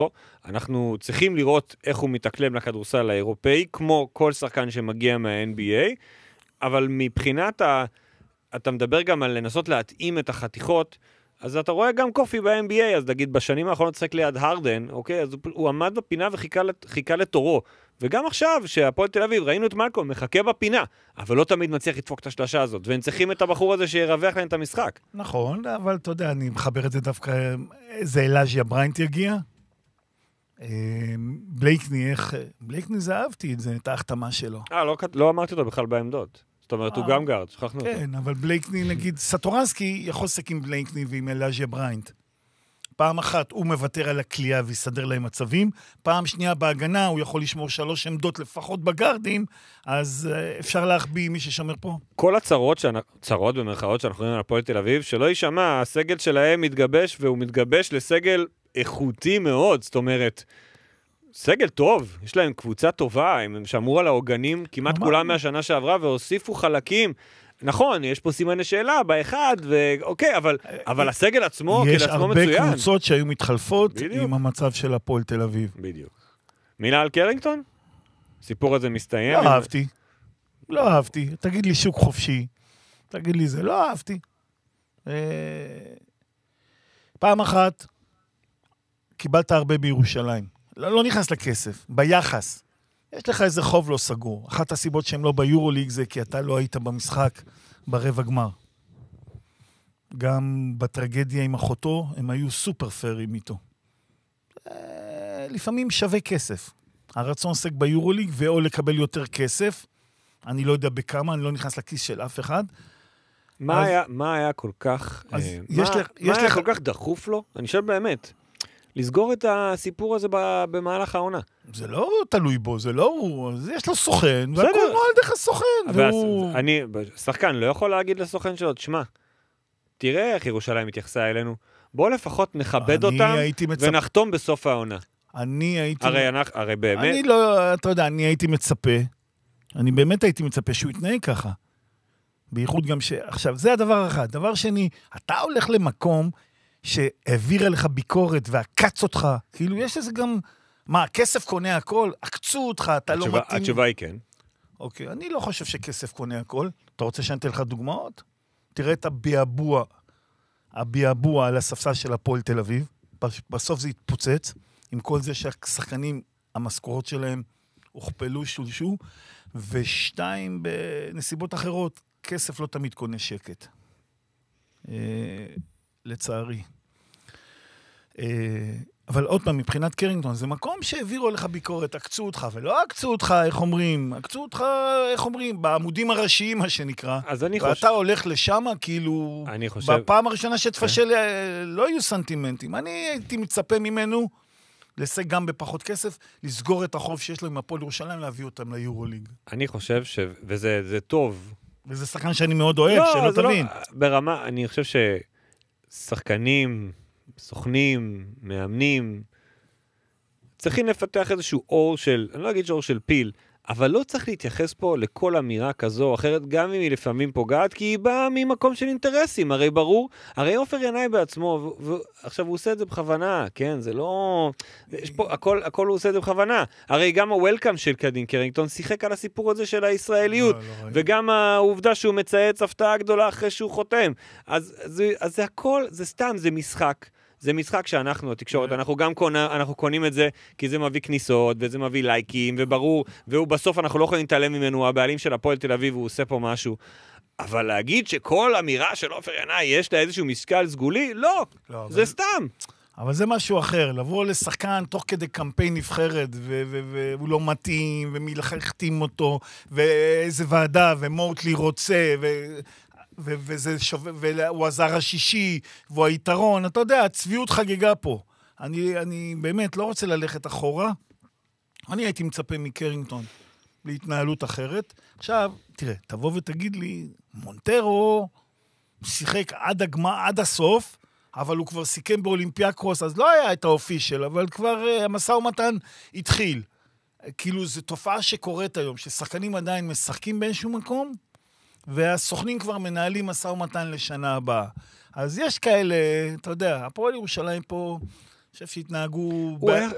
אנחנו צריכים לראות איך הוא מתאקלם לכדורסל האירופאי, כמו כל שחקן שמגיע מה-NBA, אבל מבחינת אתה מדבר גם על לנסות להתאים את החתיכות, אז אתה רואה גם קופי ב-NBA, אז נגיד בשנים האחרונות צחק ליד הרדן, אוקיי? אז הוא עמד בפינה וחיכה לתורו. וגם עכשיו, שהפועל תל אביב, ראינו את מלקום, מחכה בפינה, אבל לא תמיד מצליח לדפוק את השלשה הזאת, והם צריכים את הבחור הזה שירווח להם את המשחק. נכון, אבל אתה יודע, אני מחבר את זה דווקא, איזה אלאז'יה בריינט יגיע? בלייקני, בלייקני זה אהבתי את זה, את ההחתמה שלו. לא אמרתי אותו בכלל בעמדות. זאת אומרת, הוא גם גארד, שכחנו אותו. כן, אבל בלייקני, נגיד, סטורנסקי יכול לשחק עם בלייקני ועם אלאז'יה בריינט. פעם אחת הוא מוותר על הכלייה ויסדר להם מצבים, פעם שנייה בהגנה הוא יכול לשמור 3 עמדות לפחות בגארדים, אז אפשר להחביא מי ששמר פה. כל צרות במרכאות שאנחנו רואים על הפועל תל אביב, שלא יישמע, הסגל שלהם מתגבש, והוא מתגבש לסגל איכותי מאוד, זאת אומרת, סגל טוב, יש להם קבוצה טובה, הם שמרו על העוגנים כמעט כולם מהשנה שעברה, והוסיפו חלקים, נכון, יש פה סימני שאלה באחד, ואוקיי, אבל הסגל עצמו, יש עצמו הרבה מצוין. קבוצות שהיו מתחלפות בדיוק. עם המצב של הפועל תל אביב. בדיוק. מילה על קרינגטון? סיפור הזה מסתיים? לא אהבתי. תגיד לי שוק חופשי. תגיד לי זה, לא אהבתי. פעם אחת, קיבלת הרבה בירושלים. לא נכנס לכסף, ביחס. יש לך איזה חוב לא סגור. אחת הסיבות שהם לא ביורוליג זה כי אתה לא היית במשחק ברבע גמר. גם בטרגדיה עם אחותו, הם היו סופר פיירים איתו. לפעמים שווה כסף. הרצון עוסק ביורוליג, ואו לקבל יותר כסף. אני לא יודע בכמה, אני לא נכנס לכיס של אף אחד. מה היה כל כך... מה היה כל כך דחוף לו? אני חושב באמת. לסגור את הסיפור הזה במהלך העונה. זה לא תלוי בו, זה לא הוא, יש לו סוכן, והכל נועל דרך הסוכן. שחקן לא יכול להגיד לסוכן שלו, תשמע, תראה איך ירושלים התייחסה אלינו, בוא לפחות נכבד אותם, ונחתום בסוף העונה. הרי באמת... אני לא, אתה יודע, אני הייתי מצפה, אני באמת הייתי מצפה שהוא יתנהג ככה. בייחוד גם עכשיו, זה הדבר אחד. דבר שני, אתה הולך למקום שהעביר עליך ביקורת ועקץ אותך, כאילו יש איזה גם, מה, כסף קונה הכל? עקצו אותך, אתה לא מתאים. התשובה היא כן. אוקיי, אני לא חושב שכסף קונה הכל. אתה רוצה שאני אתן לך דוגמאות? תראה את הביאבוע על הספסל של הפועל תל אביב, בסוף זה יתפוצץ, עם כל זה שהשחקנים, המשכורות שלהם הוכפלו, שולשו, ושתיים, בנסיבות אחרות, כסף לא תמיד קונה שקט. לצערי. אבל עוד פעם, מבחינת קרינגטון, זה מקום שהעבירו עליך ביקורת, עקצו אותך, ולא עקצו אותך, עקצו אותך, בעמודים הראשיים, מה שנקרא. אז אני חושב... ואתה הולך לשם, כאילו, בפעם הראשונה שתפשל, לא יהיו סנטימנטים. אני הייתי מצפה ממנו, לסג גם בפחות כסף, לסגור את החוב שיש לו עם הפועל ירושלים, להביא אותם ליורוליג. אני חושב וזה טוב. וזה שחקן שאני מאוד אוהב, שלא תבין. ברמה, אני חושב ששחקנים, סוכנים, מאמנים, צריכים לפתח איזשהו אור של, אני לא אגיד שאור של פיל, אבל לא צריך להתייחס פה לכל אמירה כזו או אחרת, גם אם היא לפעמים פוגעת, כי היא באה ממקום של אינטרסים, הרי ברור, הרי עופר ינאי בעצמו, ועכשיו הוא עושה את זה בכוונה, כן, זה לא, יש פה, הכל הוא עושה את זה בכוונה, הרי גם הוולקאם של קדין קרינגטון שיחק על הסיפור הזה של הישראליות, וגם העובדה שהוא מצייץ הפתעה גדולה אחרי שהוא חותם, אז זה הכל, זה סתם, זה משחק, זה משחק שאנחנו, התקשורת, אנחנו קונים את זה, כי זה מביא כניסות, וזה מביא לייקים, וברור, ובסוף אנחנו לא יכולים להתעלם ממנו, הבעלים של הפועל תל אביב, הוא עושה פה משהו. אבל להגיד שכל אמירה של עופר ינאי, יש לה איזשהו משקל סגולי? לא, זה סתם. אבל זה משהו אחר, לבוא לשחקן תוך כדי קמפיין נבחרת, והוא לא מתאים, ומי לחתים אותו, ואיזה ועדה, ומוטלי רוצה, והוא עזר השישי, והוא היתרון, אתה יודע, הצביעות חגיגה פה. אני באמת לא רוצה ללכת אחורה, אני הייתי מצפה מקרינגטון להתנהלות אחרת. עכשיו, תראה, תבוא ותגיד לי, מונטרו שיחק עד הסוף, אבל הוא כבר סיכם באולימפיאקוס, אז לא היה את האופישל, אבל כבר המשא ומתן התחיל. כאילו, זו תופעה שקורית היום, ששחקנים עדיין משחקים באיזשהו מקום, והסוכנים כבר מנהלים משא ומתן לשנה הבאה. אז יש כאלה, אתה יודע, הפועל ירושלים פה, אני חושב שהתנהגו